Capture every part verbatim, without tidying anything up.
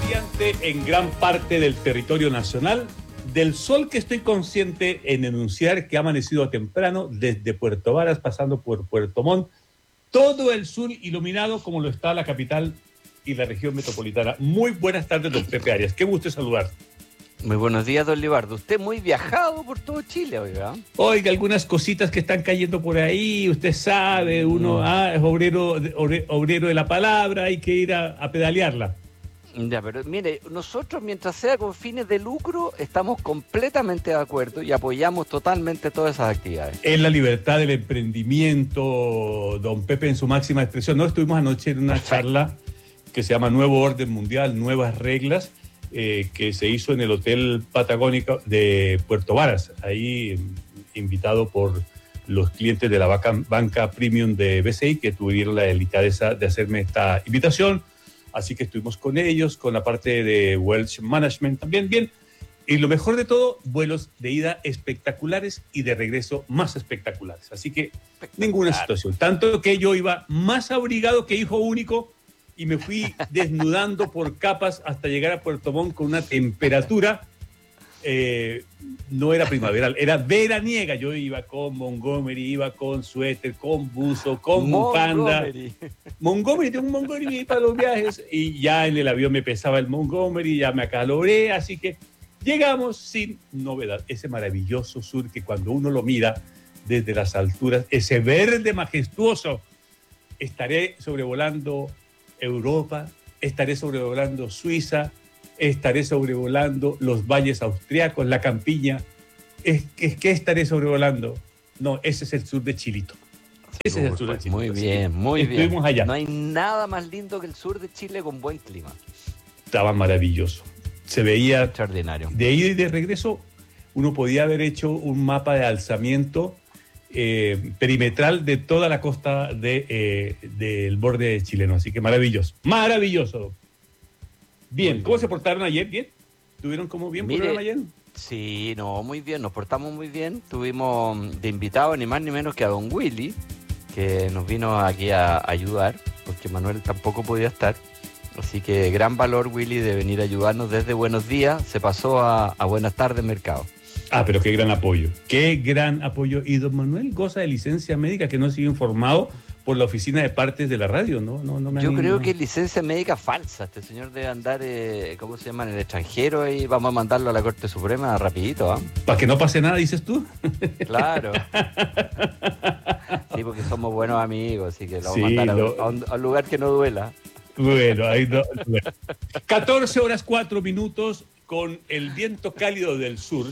radiante en gran parte del territorio nacional, del sol que estoy consciente en enunciar que ha amanecido temprano desde Puerto Varas, pasando por Puerto Montt, todo el sur iluminado como lo está la capital y la región metropolitana. Muy buenas tardes, don Pepe Arias. Qué gusto saludar. Muy buenos días, don Libardo. Usted muy viajado por todo Chile, oiga. Oiga, algunas cositas que están cayendo por ahí, usted sabe, uno mm. ah, es obrero, obre, obrero de la palabra, hay que ir a, a pedalearla. Ya, pero mire, nosotros mientras sea con fines de lucro, estamos completamente de acuerdo y apoyamos totalmente todas esas actividades. Es la libertad del emprendimiento, don Pepe, en su máxima expresión. No, estuvimos anoche en una Perfecto. charla que se llama Nuevo Orden Mundial, Nuevas Reglas, eh, que se hizo en el Hotel Patagónico de Puerto Varas, ahí invitado por los clientes de la banca, banca premium de B C I, que tuvieron la delicadeza de hacerme esta invitación. Así que estuvimos con ellos, con la parte de Wealth Management también, bien. Y lo mejor de todo, vuelos de ida espectaculares y de regreso más espectaculares. Así que ninguna situación. Tanto que yo iba más abrigado que hijo único y me fui desnudando por capas hasta llegar a Puerto Montt con una temperatura, eh, no era primaveral, era veraniega. Yo iba con Montgomery, iba con suéter, con buzo, con bufanda. Montgomery. Montgomery, tengo un Montgomery para los viajes y ya en el avión me pesaba el Montgomery, ya me acaloré, así que llegamos sin novedad. Ese maravilloso sur que cuando uno lo mira desde las alturas, ese verde majestuoso, estaré sobrevolando Europa, estaré sobrevolando Suiza, estaré sobrevolando los valles austriacos, la campiña. ¿Es, es que estaré sobrevolando? No, ese es el sur de Chilito. Ese es el sur de Chile. Muy bien, muy bien. Estuvimos allá. No hay nada más lindo que el sur de Chile con buen clima. Estaba maravilloso. Se veía extraordinario. De ida y de regreso, uno podía haber hecho un mapa de alzamiento eh, perimetral de toda la costa de, eh, del borde chileno. Así que maravilloso. Maravilloso. Bien, ¿cómo se portaron ayer? ¿Bien? ¿Tuvieron como bien Mire, ayer? Sí, no, muy bien, nos portamos muy bien. Tuvimos de invitado ni más ni menos que a don Willy, que nos vino aquí a ayudar, porque Manuel tampoco podía estar. Así que gran valor, Willy, de venir a ayudarnos desde Buenos Días. Se pasó a, a Buenas Tardes Mercado. Ah, pero qué gran apoyo. Qué gran apoyo. Y don Manuel goza de licencia médica, que no sigue informado por la oficina de partes de la radio, ¿no? no, no me Yo animo. creo que es licencia médica falsa. Este señor debe andar, eh, ¿cómo se llama?, en el extranjero, y vamos a mandarlo a la Corte Suprema rapidito, ¿ah? ¿eh? Para que no pase nada, dices tú. Claro. Sí, porque somos buenos amigos, así que lo vamos sí, a mandar lo... a, un, a un lugar que no duela. Bueno, ahí no. Bueno. catorce horas cuatro minutos con el viento cálido del sur.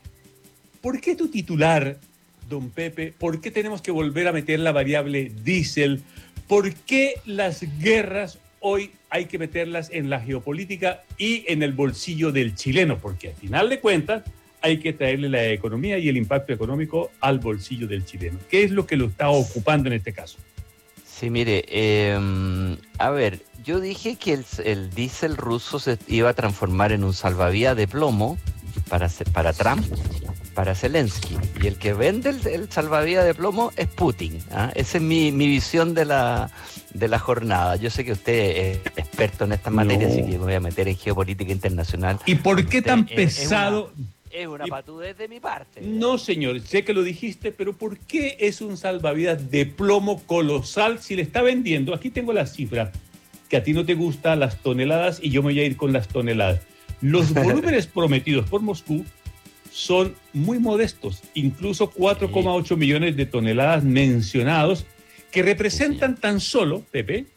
¿Por qué tu titular, don Pepe? ¿Por qué tenemos que volver a meter la variable diésel? ¿Por qué las guerras hoy hay que meterlas en la geopolítica y en el bolsillo del chileno? Porque al final de cuentas hay que traerle la economía y el impacto económico al bolsillo del chileno. ¿Qué es lo que lo está ocupando en este caso? Sí, mire, eh, a ver, yo dije que el, el diésel ruso se iba a transformar en un salvavidas de plomo para, para Trump, para Zelensky, y el que vende el, el salvavidas de plomo es Putin, ¿ah? Esa es mi, mi visión de la, de la jornada. Yo sé que usted es experto en estas materias, no. Así que me voy a meter en geopolítica internacional. ¿Y por qué tan es, pesado? Es una, es una patudez de mi parte. No, señor, sé que lo dijiste, pero ¿por qué es un salvavidas de plomo colosal si le está vendiendo? Aquí tengo la cifra, que a ti no te gustan las toneladas y yo me voy a ir con las toneladas. Los volúmenes prometidos por Moscú son muy modestos, incluso cuatro coma ocho sí. millones de toneladas mencionados, que representan sí. tan solo, Pepe,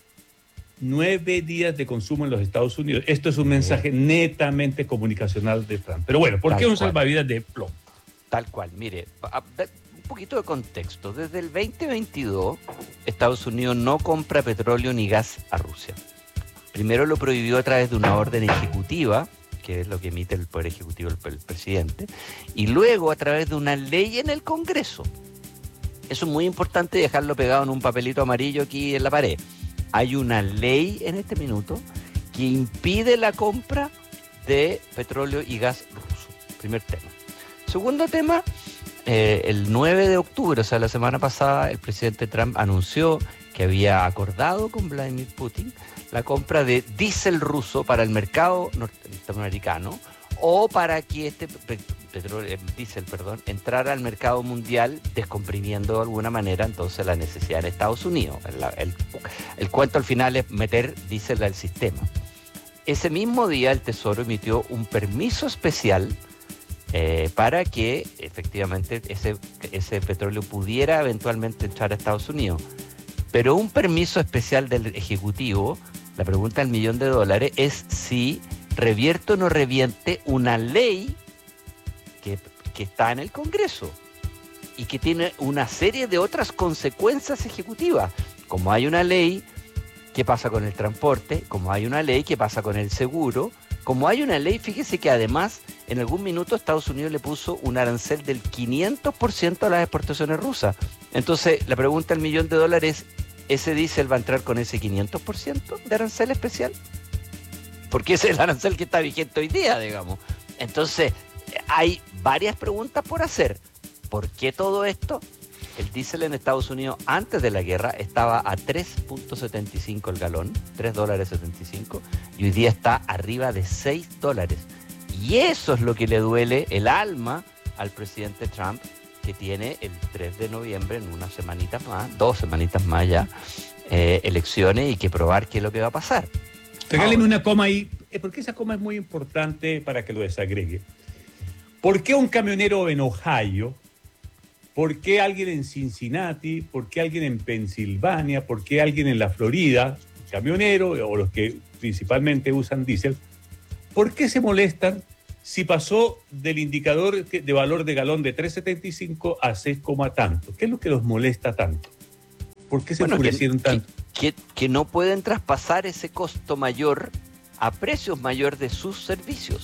nueve días de consumo en los Estados Unidos. Esto es un mensaje sí. netamente comunicacional de Trump. Pero bueno, ¿por Tal qué un cual. salvavidas de plomo? Tal cual, mire, un poquito de contexto. Desde el veinte veintidós, Estados Unidos no compra petróleo ni gas a Rusia. Primero lo prohibió a través de una orden ejecutiva, que es lo que emite el Poder Ejecutivo el, el presidente, y luego a través de una ley en el Congreso. Eso es muy importante dejarlo pegado en un papelito amarillo aquí en la pared. Hay una ley en este minuto que impide la compra de petróleo y gas ruso. Primer tema. Segundo tema, eh, el nueve de octubre, o sea, la semana pasada, el presidente Trump anunció que había acordado con Vladimir Putin la compra de diésel ruso para el mercado norteamericano o para que este petróleo, diésel, perdón, entrara al mercado mundial, descomprimiendo de alguna manera entonces la necesidad de Estados Unidos. El, el, el cuento al final es meter diésel al sistema. Ese mismo día el Tesoro emitió un permiso especial eh, para que efectivamente ese, ese petróleo pudiera eventualmente entrar a Estados Unidos. Pero un permiso especial del Ejecutivo, la pregunta del millón de dólares es si revierte o no reviente una ley que, que está en el Congreso y que tiene una serie de otras consecuencias ejecutivas, como hay una ley que pasa con el transporte, como hay una ley que pasa con el seguro, como hay una ley, fíjese que además en algún minuto Estados Unidos le puso un arancel del quinientos por ciento a las exportaciones rusas. Entonces la pregunta del millón de dólares es, ¿ese diésel va a entrar con ese quinientos por ciento de arancel especial? Porque ese es el arancel que está vigente hoy día, digamos. Entonces, hay varias preguntas por hacer. ¿Por qué todo esto? El diésel en Estados Unidos antes de la guerra estaba a tres punto setenta y cinco el galón, tres dólares setenta y cinco, y hoy día está arriba de seis dólares. Y eso es lo que le duele el alma al presidente Trump, que tiene el tres de noviembre, en unas semanitas más, dos semanitas más ya, eh, elecciones y que probar qué es lo que va a pasar. Regáleme una coma ahí, porque esa coma es muy importante para que lo desagregue. ¿Por qué un camionero en Ohio? ¿Por qué alguien en Cincinnati? ¿Por qué alguien en Pensilvania? ¿Por qué alguien en la Florida, camionero o los que principalmente usan diésel? ¿Por qué se molestan si pasó del indicador de valor de galón de tres setenta y cinco a seis, tanto? ¿Qué es lo que los molesta tanto? ¿Por qué se bueno, enfurecieron que, tanto? Que, que no pueden traspasar ese costo mayor a precios mayor de sus servicios.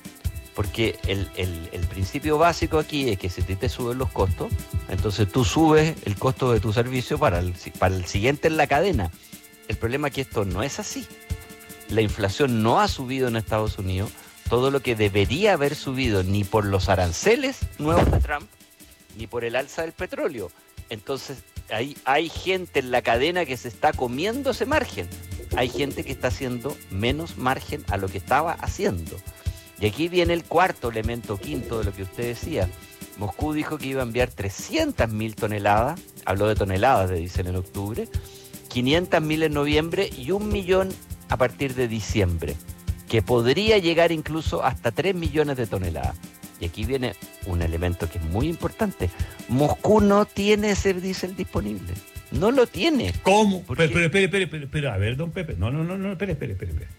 Porque el, el, el principio básico aquí es que si te suben los costos, entonces tú subes el costo de tu servicio para el, para el siguiente en la cadena. El problema es que esto no es así. La inflación no ha subido en Estados Unidos todo lo que debería haber subido, ni por los aranceles nuevos de Trump, ni por el alza del petróleo. Entonces hay, hay gente en la cadena que se está comiendo ese margen. Hay gente que está haciendo menos margen a lo que estaba haciendo. Y aquí viene el cuarto elemento, quinto de lo que usted decía. Moscú dijo que iba a enviar trescientas mil toneladas, habló de toneladas de diésel en octubre, quinientas mil en noviembre y un millón a partir de diciembre, que podría llegar incluso hasta tres millones de toneladas. Y aquí viene un elemento que es muy importante. Moscú no tiene ese diésel disponible. No lo tiene. ¿Cómo? Pero, pero, espere, espere, espere, espere, a ver, don Pepe. No, no, no, no, espere, espere, espere. espere.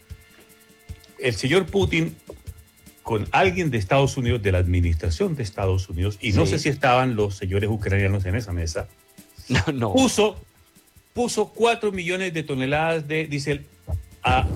El señor Putin, con alguien de Estados Unidos, de la administración de Estados Unidos, y sí. No sé si estaban los señores ucranianos en esa mesa, no, no. puso, puso cuatro millones de toneladas de diésel a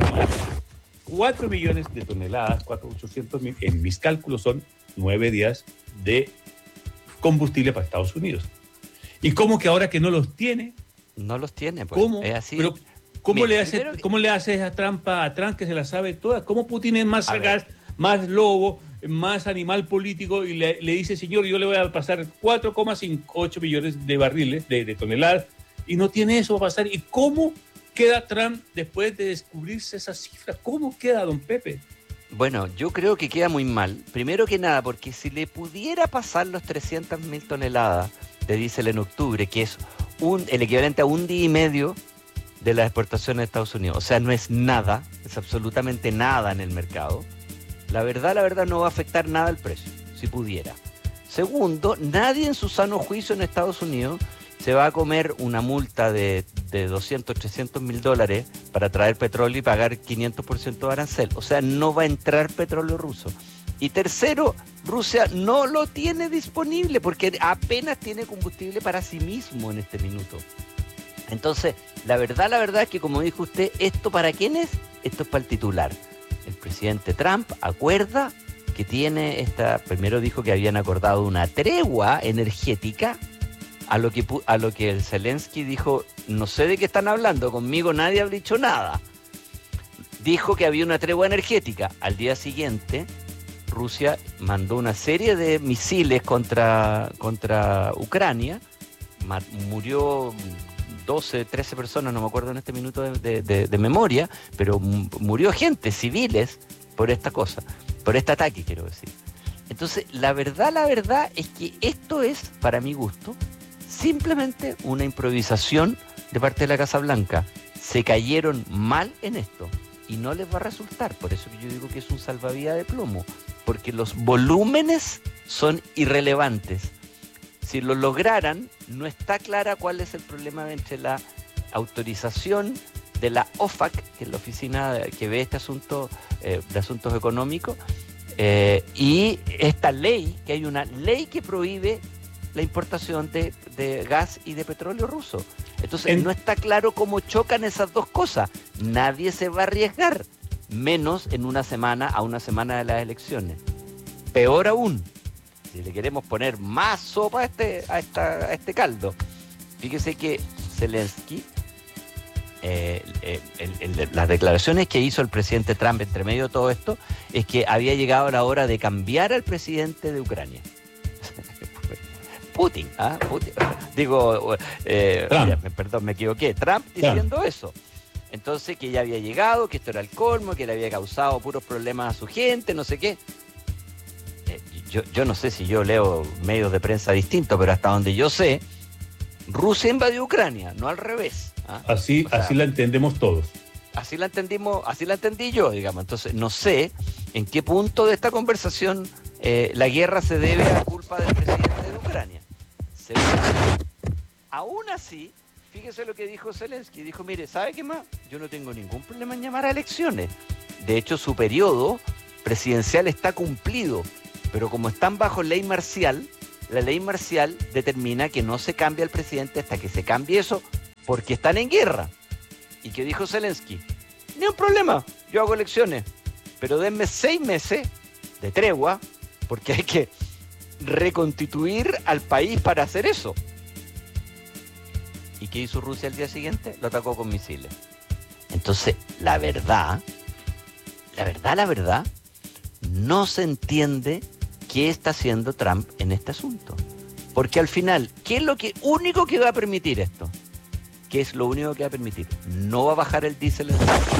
cuatro millones de toneladas, cuatro ochocientos mil, en mis cálculos son nueve días de combustible para Estados Unidos. ¿Y cómo que ahora que no los tiene? No los tiene, pues. ¿Cómo? Es así. Pero, ¿cómo, Mira, le hace, primero... ¿Cómo le hace esa trampa a Trump que se la sabe toda? ¿Cómo Putin es más sagaz, más lobo, más animal político y le, le dice, señor, yo le voy a pasar cuatro coma cincuenta y ocho millones de barriles, de, de toneladas, y no tiene eso a pasar? ¿Y cómo queda Trump después de descubrirse esa cifra? ¿Cómo queda, don Pepe? Bueno, yo creo que queda muy mal. Primero que nada, porque si le pudiera pasar los trescientas mil toneladas de diésel en octubre, que es un, el equivalente a un día y medio de las exportaciones de Estados Unidos, o sea, no es nada, es absolutamente nada en el mercado, la verdad, la verdad no va a afectar nada el precio, si pudiera. Segundo, nadie en su sano juicio en Estados Unidos se va a comer una multa de, de doscientos, trescientos mil dólares para traer petróleo y pagar quinientos por ciento de arancel. O sea, no va a entrar petróleo ruso. Y tercero, Rusia no lo tiene disponible porque apenas tiene combustible para sí mismo en este minuto. Entonces, la verdad, la verdad es que, como dijo usted, ¿esto para quién es? Esto es para el titular. El presidente Trump acuerda que tiene esta... Primero dijo que habían acordado una tregua energética, a lo que, a lo que el Zelensky dijo, no sé de qué están hablando, conmigo nadie ha dicho nada. Dijo que había una tregua energética. Al día siguiente, Rusia mandó una serie de misiles contra, contra Ucrania, murió doce, trece personas, no me acuerdo en este minuto de, de, de, de memoria, pero murió gente, civiles, por esta cosa, por este ataque, quiero decir. Entonces, la verdad, la verdad es que esto es, para mi gusto, simplemente una improvisación de parte de la Casa Blanca. Se cayeron mal en esto y no les va a resultar. Por eso que yo digo que es un salvavidas de plomo, porque los volúmenes son irrelevantes. Si lo lograran, no está clara cuál es el problema entre la autorización de la O F A C, que es la oficina que ve este asunto eh, de asuntos económicos, eh, y esta ley, que hay una ley que prohíbe la importación de, de gas y de petróleo ruso. Entonces en... no está claro cómo chocan esas dos cosas. Nadie se va a arriesgar, menos en una semana a una semana de las elecciones. Peor aún, si le queremos poner más sopa a este, a esta, a este caldo. Fíjese que Zelensky, eh, eh, el, el, las declaraciones que hizo el presidente Trump entre medio de todo esto, es que había llegado la hora de cambiar al presidente de Ucrania. Putin, ¿ah? Putin. Digo, eh, ya, perdón, me equivoqué. Trump diciendo Trump. Eso. Entonces, que ya había llegado, que esto era el colmo, que le había causado puros problemas a su gente, no sé qué. Eh, yo, yo no sé si yo leo medios de prensa distintos, pero hasta donde yo sé, Rusia invadió Ucrania, no al revés. ¿Ah? Así, o sea, así la entendemos todos. Así la entendimos, así la entendí yo, digamos. Entonces, no sé en qué punto de esta conversación eh, la guerra se debe a culpa del presidente de Ucrania. Aún así, fíjese lo que dijo Zelensky. Dijo, mire, ¿sabe qué más? Yo no tengo ningún problema en llamar a elecciones. De hecho, su periodo presidencial está cumplido. Pero como están bajo ley marcial, la ley marcial determina que no se cambia el presidente hasta que se cambie eso, porque están en guerra. ¿Y qué dijo Zelensky? Ni un problema, yo hago elecciones. Pero denme seis meses de tregua, porque hay que reconstituir al país para hacer eso. ¿Y qué hizo Rusia al día siguiente? Lo atacó con misiles. Entonces, la verdad, la verdad, la verdad, no se entiende qué está haciendo Trump en este asunto. Porque al final, ¿qué es lo que único que va a permitir esto? ¿Qué es lo único que va a permitir? No va a bajar el diésel.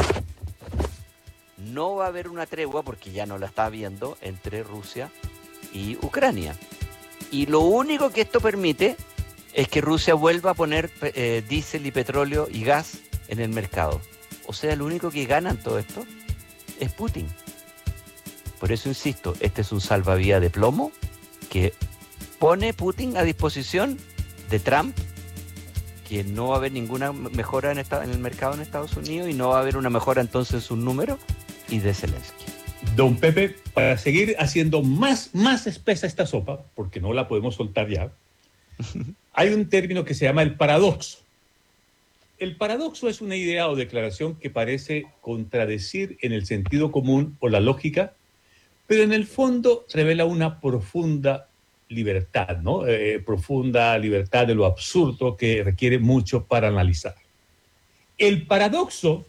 No va a haber una tregua, porque ya no la está habiendo, entre Rusia y Ucrania. Y lo único que esto permite es que Rusia vuelva a poner eh, diésel y petróleo y gas en el mercado. O sea, lo único que gana en todo esto es Putin. Por eso insisto, este es un salvavidas de plomo que pone Putin a disposición de Trump, que no va a haber ninguna mejora en, esta, en el mercado en Estados Unidos y no va a haber una mejora entonces en sus números, y de Zelensky. Don Pepe, para seguir haciendo más, más espesa esta sopa, porque no la podemos soltar ya, hay un término que se llama el paradoxo. El paradoxo es una idea o declaración que parece contradecir en el sentido común o la lógica, pero en el fondo revela una profunda libertad, ¿no? Eh, profunda libertad de lo absurdo que requiere mucho para analizar. El paradoxo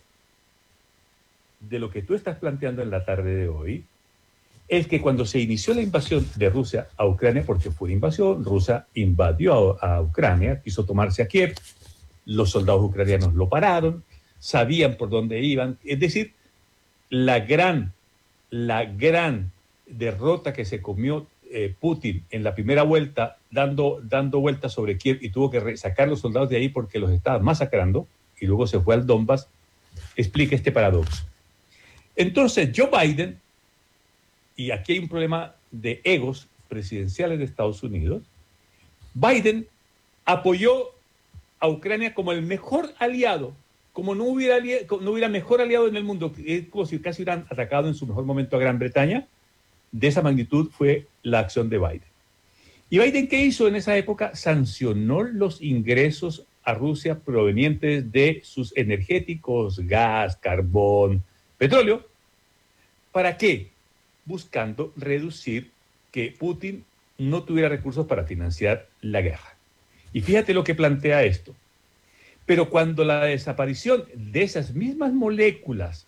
de lo que tú estás planteando en la tarde de hoy es que cuando se inició la invasión de Rusia a Ucrania, porque fue una invasión, Rusia invadió a, a Ucrania, quiso tomarse a Kiev, los soldados ucranianos lo pararon, sabían por dónde iban, es decir, la gran, la gran derrota que se comió eh, Putin en la primera vuelta, dando, dando vueltas sobre Kiev, y tuvo que sacar los soldados de ahí porque los estaban masacrando, y luego se fue al Donbass, explica este paradoxo. Entonces, Joe Biden, y aquí hay un problema de egos presidenciales de Estados Unidos, Biden apoyó a Ucrania como el mejor aliado, como no hubiera, no hubiera mejor aliado en el mundo, es como si casi hubieran atacado en su mejor momento a Gran Bretaña. De esa magnitud fue la acción de Biden. ¿Y Biden qué hizo en esa época? Sancionó los ingresos a Rusia provenientes de sus energéticos, gas, carbón, petróleo. ¿Para qué? Buscando reducir que Putin no tuviera recursos para financiar la guerra. Y fíjate lo que plantea esto. Pero cuando la desaparición de esas mismas moléculas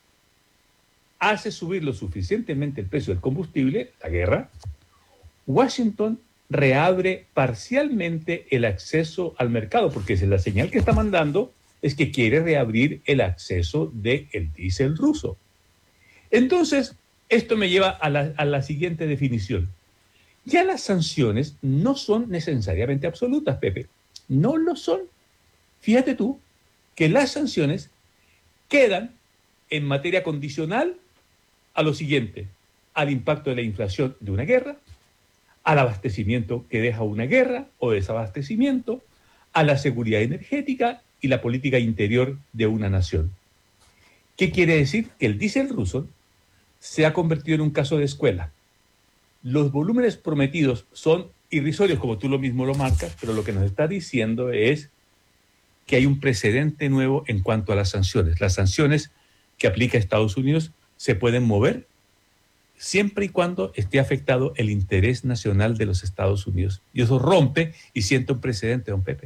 hace subir lo suficientemente el precio del combustible, la guerra, Washington reabre parcialmente el acceso al mercado, porque la señal que está mandando es que quiere reabrir el acceso del diésel ruso. Entonces, esto me lleva a la, a la siguiente definición. Ya las sanciones no son necesariamente absolutas, Pepe. No lo son. Fíjate tú que las sanciones quedan en materia condicional a lo siguiente: al impacto de la inflación de una guerra, al abastecimiento que deja una guerra o desabastecimiento, a la seguridad energética y la política interior de una nación. ¿Qué quiere decir? Que el diésel ruso se ha convertido en un caso de escuela. Los volúmenes prometidos son irrisorios, como tú lo mismo lo marcas, pero lo que nos está diciendo es que hay un precedente nuevo en cuanto a las sanciones. Las sanciones que aplica Estados Unidos se pueden mover siempre y cuando esté afectado el interés nacional de los Estados Unidos. Y eso rompe y siente un precedente, don Pepe.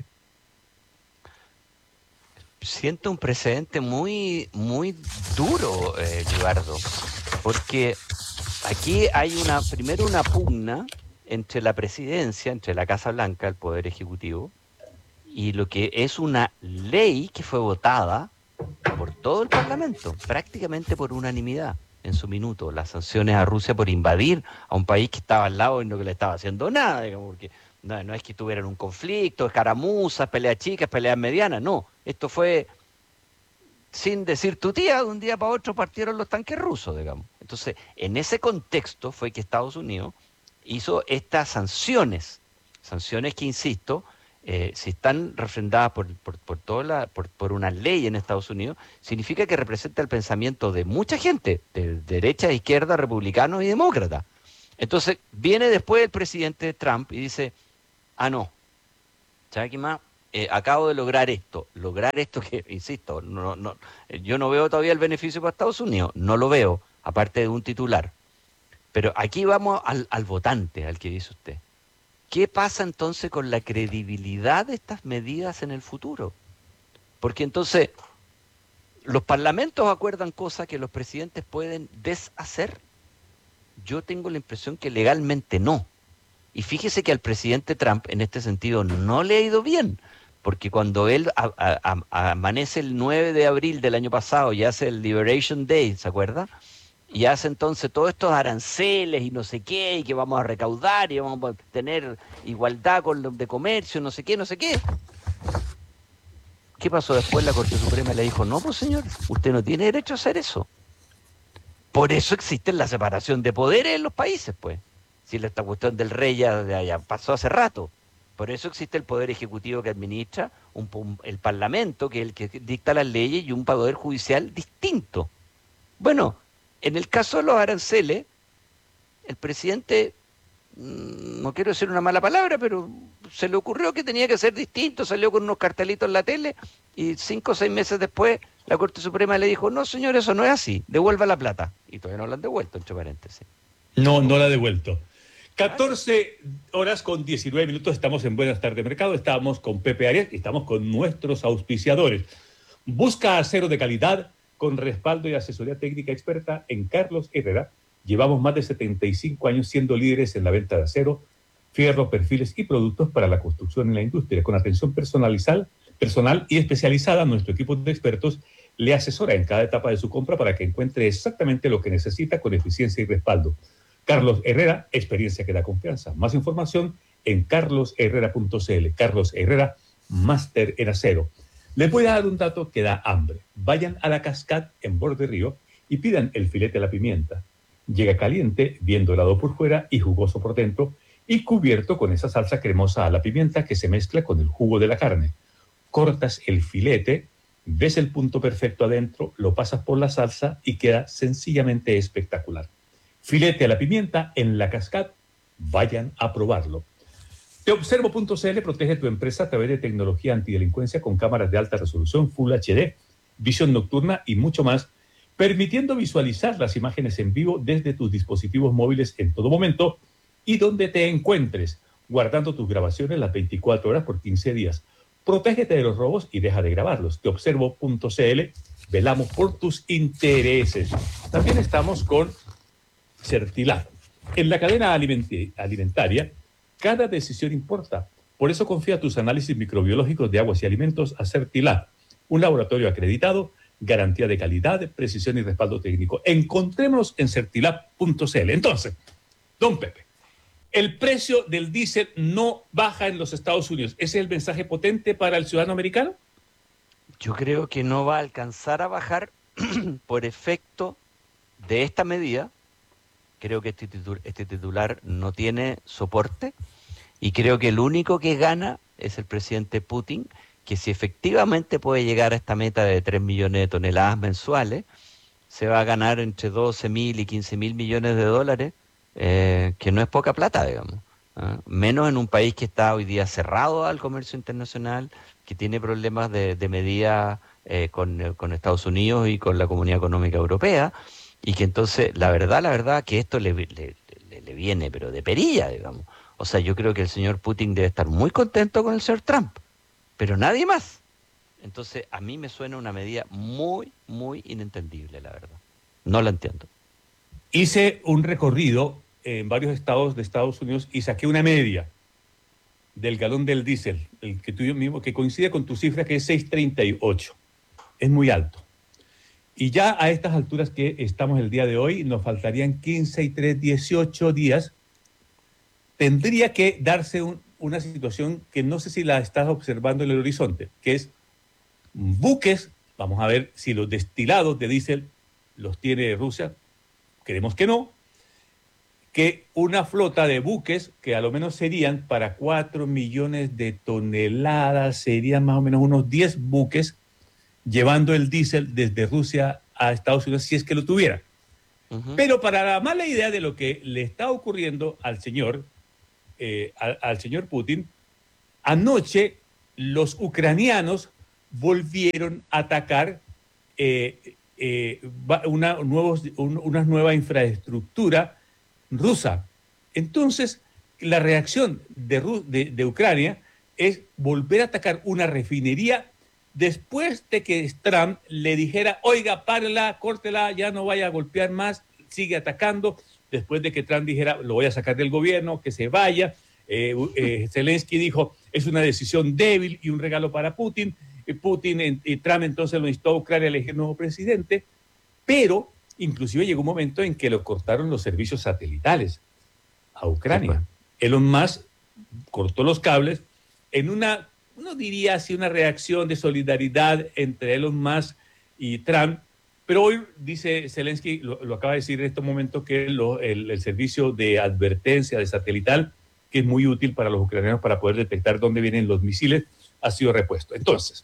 Siento un precedente muy, muy duro, eh, Eduardo, porque aquí hay una, primero una pugna entre la presidencia, entre la Casa Blanca, el Poder Ejecutivo, y lo que es una ley que fue votada por todo el Parlamento, prácticamente por unanimidad en su minuto, las sanciones a Rusia por invadir a un país que estaba al lado y no que le estaba haciendo nada, digamos, porque no, no es que tuvieran un conflicto, escaramuzas, peleas chicas, peleas medianas, no, esto fue sin decir tu tía, de un día para otro partieron los tanques rusos, digamos. Entonces, en ese contexto fue que Estados Unidos hizo estas sanciones, sanciones que, insisto, Eh, si están refrendadas por, por, por, toda la, por, por una ley en Estados Unidos, significa que representa el pensamiento de mucha gente, de derecha, izquierda, republicanos y demócratas. Entonces, viene después el presidente Trump y dice, ah, no, ¿sabes qué más? Eh, acabo de lograr esto, lograr esto que, insisto, no, no, yo no veo todavía el beneficio para Estados Unidos, no lo veo, aparte de un titular. Pero aquí vamos al, al votante, al que dice usted. ¿Qué pasa entonces con la credibilidad de estas medidas en el futuro? Porque entonces los parlamentos acuerdan cosas que los presidentes pueden deshacer. Yo tengo la impresión que legalmente no. Y fíjese que al presidente Trump en este sentido no le ha ido bien, porque cuando él a, a, a, amanece el nueve de abril del año pasado y hace el Liberation Day, ¿se acuerda? Y hace entonces todos estos aranceles y no sé qué, y que vamos a recaudar y vamos a tener igualdad con los de comercio, no sé qué, no sé qué. ¿Qué pasó después? La Corte Suprema le dijo, no, pues señor, usted no tiene derecho a hacer eso. Por eso existe la separación de poderes en los países, pues. Si esta cuestión del rey ya, ya, ya pasó hace rato. Por eso existe el poder ejecutivo que administra, un, un, el parlamento, que es el que dicta las leyes, y un poder judicial distinto. Bueno, en el caso de los aranceles, el presidente, no quiero decir una mala palabra, pero se le ocurrió que tenía que ser distinto, salió con unos cartelitos en la tele y cinco o seis meses después la Corte Suprema le dijo, no señor, eso no es así, devuelva la plata. Y todavía no la han devuelto, entre paréntesis. No, no la ha devuelto. catorce horas con diecinueve minutos, estamos en Buenas Tardes Mercado, estamos con Pepe Arias y estamos con nuestros auspiciadores. Busca acero de calidad con respaldo y asesoría técnica experta en Carlos Herrera. Llevamos más de setenta y cinco años siendo líderes en la venta de acero, fierro, perfiles y productos para la construcción y la industria. Con atención personalizada, personal y especializada, nuestro equipo de expertos le asesora en cada etapa de su compra para que encuentre exactamente lo que necesita con eficiencia y respaldo. Carlos Herrera, experiencia que da confianza. Más información en carlos herrera punto c l. Carlos Herrera, máster en acero. Les voy a dar un dato que da hambre. Vayan a la Cascade en Borde Río y pidan el filete a la pimienta. Llega caliente, bien dorado por fuera y jugoso por dentro, y cubierto con esa salsa cremosa a la pimienta que se mezcla con el jugo de la carne. Cortas el filete, ves el punto perfecto adentro, lo pasas por la salsa y queda sencillamente espectacular. Filete a la pimienta en la Cascade. Vayan a probarlo. Te observo punto c l protege tu empresa a través de tecnología antidelincuencia con cámaras de alta resolución, Full H D, visión nocturna y mucho más, permitiendo visualizar las imágenes en vivo desde tus dispositivos móviles en todo momento y donde te encuentres, guardando tus grabaciones las veinticuatro horas por quince días. Protégete de los robos y deja de grabarlos. Te observo punto c l, velamos por tus intereses. También estamos con Certilat. En la cadena alimentaria, Cada decisión importa. Por eso confía tus análisis microbiológicos de aguas y alimentos a Certilab, un laboratorio acreditado, garantía de calidad, precisión y respaldo técnico. Encontrémonos en certilab punto c l. Entonces, don Pepe, el precio del diésel no baja en los Estados Unidos. ¿Ese es el mensaje potente para el ciudadano americano? Yo creo que no va a alcanzar a bajar por efecto de esta medida. Creo que este titular, este titular no tiene soporte y creo que el único que gana es el presidente Putin, que si efectivamente puede llegar a esta meta de tres millones de toneladas mensuales, se va a ganar entre doce mil y quince mil millones de dólares, eh, que no es poca plata, digamos. ¿eh? Menos en un país que está hoy día cerrado al comercio internacional, que tiene problemas de, de medida eh, con, con Estados Unidos y con la Comunidad Económica Europea, y que entonces, la verdad, la verdad, que esto le, le, le, le viene, pero de perilla, digamos. O sea, yo creo que el señor Putin debe estar muy contento con el señor Trump, pero nadie más. Entonces, a mí me suena una medida muy, muy inentendible, la verdad. No la entiendo. Hice un recorrido en varios estados de Estados Unidos y saqué una media del galón del diésel, el que tú mismo, que coincide con tu cifra, que es seis treinta y ocho. Es muy alto. Y ya a estas alturas que estamos el día de hoy, nos faltarían quince y tres, dieciocho días. Tendría que darse un, una situación que no sé si la estás observando en el horizonte, que es buques, vamos a ver si los destilados de diésel los tiene Rusia, queremos que no, que una flota de buques, que a lo menos serían para cuatro millones de toneladas, serían más o menos unos diez buques, llevando el diésel desde Rusia a Estados Unidos, si es que lo tuviera. Uh-huh. Pero para la mala idea de lo que le está ocurriendo al señor, eh, al, al señor Putin, anoche los ucranianos volvieron a atacar eh, eh, una, nuevos, un, una nueva infraestructura rusa. Entonces, la reacción de, de, de Ucrania es volver a atacar una refinería después de que Trump le dijera, oiga, párela, córtela, ya no vaya a golpear más, sigue atacando. Después de que Trump dijera, lo voy a sacar del gobierno, que se vaya. Eh, eh, Zelensky dijo, es una decisión débil y un regalo para Putin. Eh, Putin y eh, Trump entonces lo instó a Ucrania a elegir nuevo presidente, pero inclusive llegó un momento en que lo cortaron los servicios satelitales a Ucrania. Sí, Elon Musk cortó los cables en una, no diría así, una reacción de solidaridad entre Elon Musk y Trump, pero hoy dice Zelensky, lo, lo acaba de decir en estos momentos, que lo, el, el servicio de advertencia de satelital, que es muy útil para los ucranianos para poder detectar dónde vienen los misiles, ha sido repuesto. Entonces,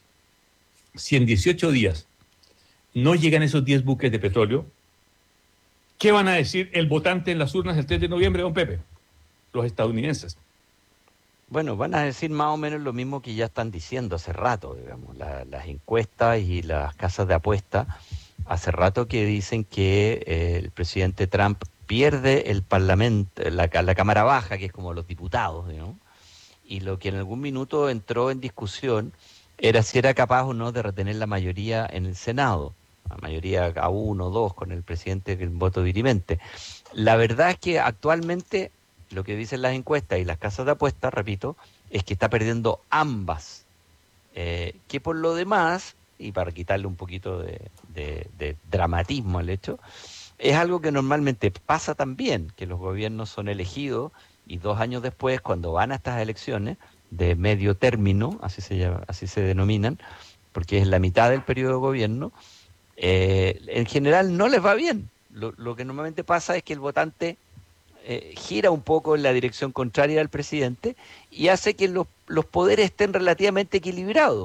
si en dieciocho días no llegan esos diez buques de petróleo, ¿qué van a decir el votante en las urnas el tres de noviembre, don Pepe? Los estadounidenses. Bueno, van a decir más o menos lo mismo que ya están diciendo hace rato, digamos, la, las encuestas y las casas de apuesta, hace rato que dicen que eh, el presidente Trump pierde el parlamento, la, la Cámara Baja, que es como los diputados, ¿no? Y lo que en algún minuto entró en discusión era si era capaz o no de retener la mayoría en el Senado, la mayoría a uno o dos con el presidente en voto dirimente. La verdad es que actualmente lo que dicen las encuestas y las casas de apuestas, repito, es que está perdiendo ambas, eh, que por lo demás, y para quitarle un poquito de, de, de dramatismo al hecho, es algo que normalmente pasa también, que los gobiernos son elegidos y dos años después, cuando van a estas elecciones de medio término, así se llama, así se denominan, porque es la mitad del periodo de gobierno, eh, en general no les va bien. Lo, lo que normalmente pasa es que el votante eh, gira un poco en la dirección contraria al presidente y hace que los, los poderes estén relativamente equilibrados.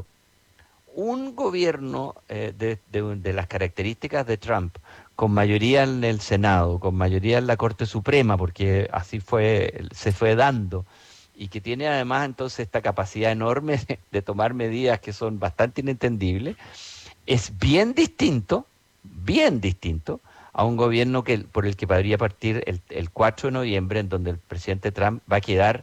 Un gobierno eh, de, de, de las características de Trump, con mayoría en el Senado, con mayoría en la Corte Suprema, porque así fue, se fue dando, y que tiene además entonces esta capacidad enorme de, de tomar medidas que son bastante inentendibles, es bien distinto, bien distinto, a un gobierno que por el que podría partir el, el cuatro de noviembre, en donde el presidente Trump va a quedar,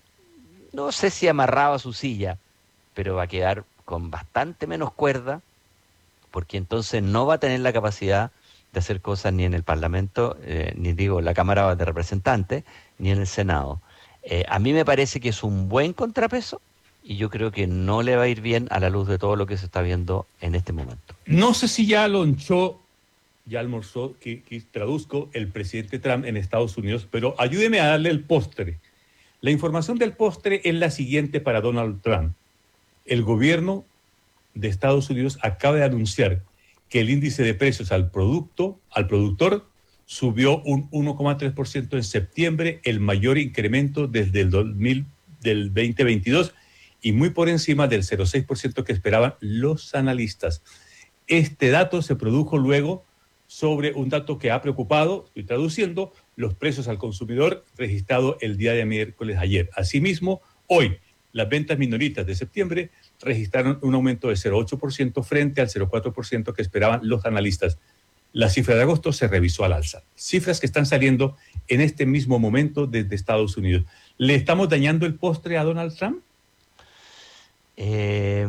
no sé si amarrado a su silla, pero va a quedar con bastante menos cuerda, porque entonces no va a tener la capacidad de hacer cosas ni en el Parlamento, eh, ni digo la Cámara de Representantes, ni en el Senado. Eh, a mí me parece que es un buen contrapeso y yo creo que no le va a ir bien a la luz de todo lo que se está viendo en este momento. No sé si ya lonchó, ya almorzó, que, que traduzco, el presidente Trump en Estados Unidos, pero ayúdeme a darle el postre. La información del postre es la siguiente para Donald Trump. El gobierno de Estados Unidos acaba de anunciar que el índice de precios al producto, al productor, subió un uno coma tres por ciento en septiembre, el mayor incremento desde el dos mil, del veinte veintidós y muy por encima del cero coma seis por ciento que esperaban los analistas. Este dato se produjo luego sobre un dato que ha preocupado, estoy traduciendo, los precios al consumidor registrado el día de miércoles ayer. Asimismo, hoy, las ventas minoristas de septiembre registraron un aumento de cero coma ocho por ciento frente al cero coma cuatro por ciento que esperaban los analistas. La cifra de agosto se revisó al alza. Cifras que están saliendo en este mismo momento desde Estados Unidos. ¿Le estamos dañando el postre a Donald Trump? Eh,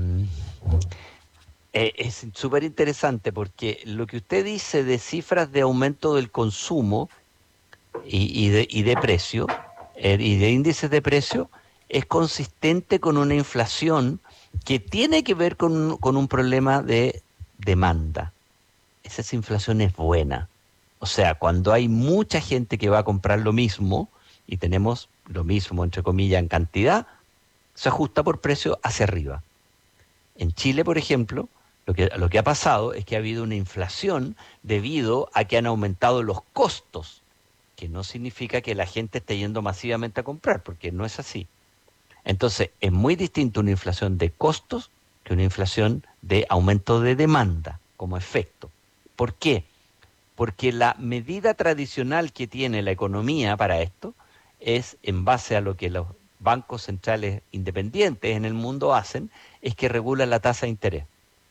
eh, es súper interesante porque lo que usted dice de cifras de aumento del consumo y, y, de, y de precio, eh, y de índices de precio, es consistente con una inflación que tiene que ver con, con un problema de demanda. Esa inflación es buena. O sea, cuando hay mucha gente que va a comprar lo mismo, y tenemos lo mismo, entre comillas, en cantidad, se ajusta por precio hacia arriba. En Chile, por ejemplo, lo que, lo que ha pasado es que ha habido una inflación debido a que han aumentado los costos, que no significa que la gente esté yendo masivamente a comprar, porque no es así. Entonces, es muy distinto una inflación de costos que una inflación de aumento de demanda como efecto. ¿Por qué? Porque la medida tradicional que tiene la economía para esto es, en base a lo que los bancos centrales independientes en el mundo hacen, es que regulan la tasa de interés.